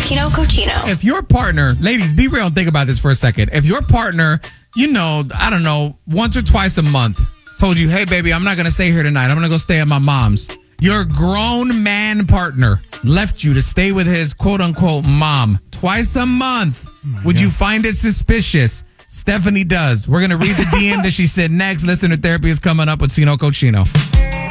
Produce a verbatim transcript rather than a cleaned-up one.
Sino Cochino. If your partner, ladies, be real and think about this for a second. If your partner, you know, I don't know, once or twice a month told you, hey, baby, I'm not going to stay here tonight. I'm going to go stay at my mom's. Your grown man partner left you to stay with his quote unquote mom twice a month. Oh Would God. You find it suspicious? Stephanie does. We're going to read the D M that she said next. Listener therapy is coming up with Sino Cochino.